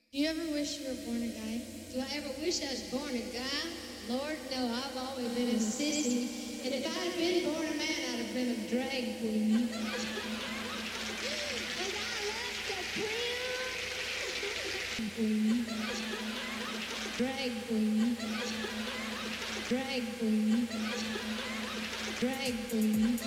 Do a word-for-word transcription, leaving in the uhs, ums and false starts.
Do you ever wish you were born a guy? Do I ever wish I was born a guy? Lord, no, I've always been a sissy. And if I had been born a man, I'd have been a drag queen. Cause I love to queen. Drag queen. Drag queen. Drag queen.